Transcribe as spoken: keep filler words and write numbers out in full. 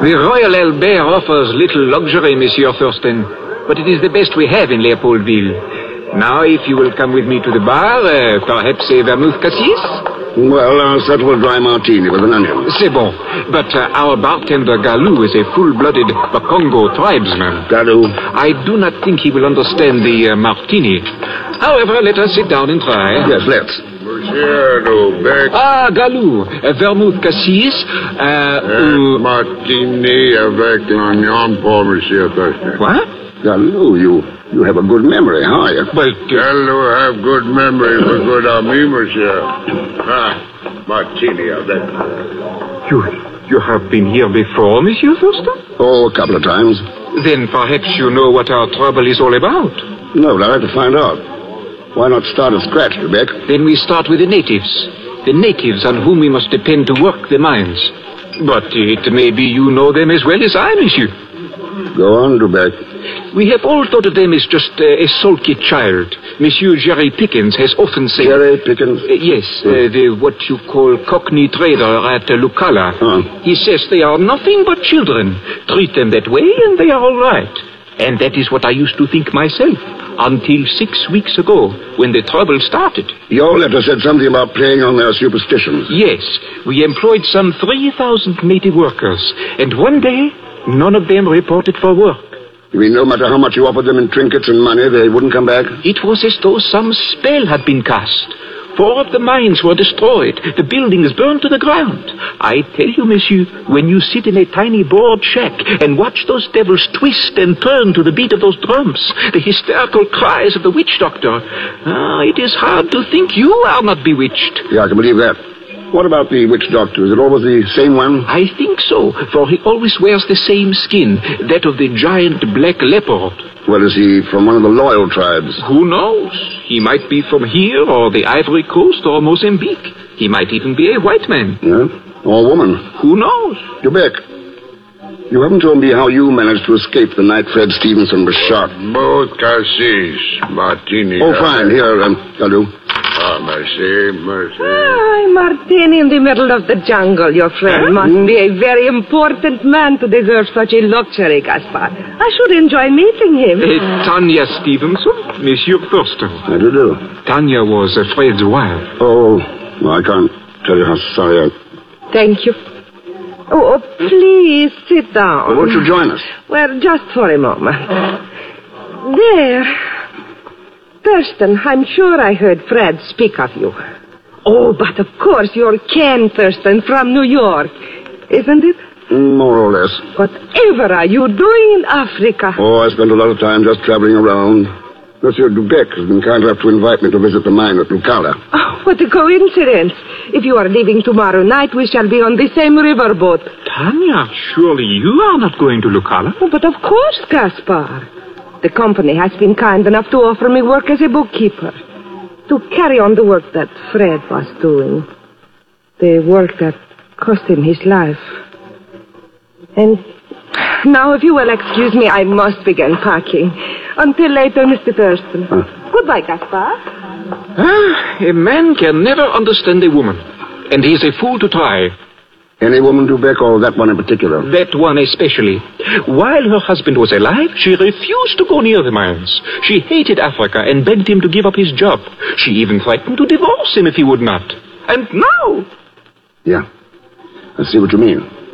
The Royal Albert offers little luxury, Monsieur Thurston, but it is the best we have in Leopoldville. Now, if you will come with me to the bar, uh, perhaps a vermouth cassis? Well, I'll settle a dry martini with an onion. C'est bon. But uh, our bartender Galou is a full-blooded Bakongo tribesman. Galou? I do not think he will understand the uh, martini. However, let us sit down and try. Yes, let's. Monsieur Lubeck. Ah, Galou. A vermouth cassis. Uh, uh, martini avec l'oignon pour Monsieur Thurston. What? Galou, you... You have a good memory, how are you? Well, Gallo have good memory for good ami, monsieur. Ah, martini avec. You, you have been here before, Monsieur Thurston? Oh, a couple of times. Then perhaps you know what our trouble is all about. No, but I'd like to find out. Why not start at scratch, Lubeck? Then we start with the natives. The natives on whom we must depend to work the mines. But it may be you know them as well as I, monsieur. Go on, Lubeck. We have all thought of them as just uh, a sulky child. Monsieur Jerry Pickens has often said... Jerry Pickens? Uh, yes, uh, the what you call cockney trader at uh, Lucala. Huh. He says they are nothing but children. Treat them that way and they are all right. And that is what I used to think myself, until six weeks ago, when the trouble started. Your letter said something about playing on their superstitions. Yes, we employed some three thousand native workers, and one day, none of them reported for work. You mean no matter how much you offered them in trinkets and money, they wouldn't come back? It was as though some spell had been cast. Four of the mines were destroyed. The buildings burned to the ground. I tell you, monsieur, when you sit in a tiny board shack and watch those devils twist and turn to the beat of those drums, the hysterical cries of the witch doctor, ah, it is hard to think you are not bewitched. Yeah, I can believe that. What about the witch doctor? Is it always the same one? I think so, for he always wears the same skin, that of the giant black leopard. Well, is he from one of the loyal tribes? Who knows? He might be from here, or the Ivory Coast, or Mozambique. He might even be a white man. Yeah? Or a woman? Who knows? Lubeck, you haven't told me how you managed to escape the night Fred Stevenson was shot. Both cassis, martini. Oh, fine. Here, um, Galou. Ah, merci, merci. Why, Martini in the middle of the jungle. Your friend Huh? must be a very important man to deserve such a luxury, Gaspar. I should enjoy meeting him. Uh, Tanya Stevenson, Monsieur Thurston. How do you do? Tanya was uh, Fred's wife. Oh, well, I can't tell you how sorry I... Thank you. Oh, oh, please sit down. Well, won't you join us? Well, just for a moment. There. Thurston, I'm sure I heard Fred speak of you. Oh, but of course you're Ken Thurston from New York, isn't it? More or less. Whatever are you doing in Africa? Oh, I spent a lot of time just traveling around. Monsieur Lubeck has been kind enough to invite me to visit the mine at Lucala. Oh, what a coincidence. If you are leaving tomorrow night, we shall be on the same riverboat. Tanya, surely you are not going to Lucala? Oh, but of course, Gaspar. The company has been kind enough to offer me work as a bookkeeper. To carry on the work that Fred was doing. The work that cost him his life. And now, if you will excuse me, I must begin packing. Until later, Mister Thurston. Huh? Goodbye, Gaspar. Ah, a man can never understand a woman. And he is a fool to try. Any woman, Lubeck, or that one in particular? That one especially. While her husband was alive, she refused to go near the mines. She hated Africa and begged him to give up his job. She even threatened to divorce him if he would not. And now... Yeah, I see what you mean.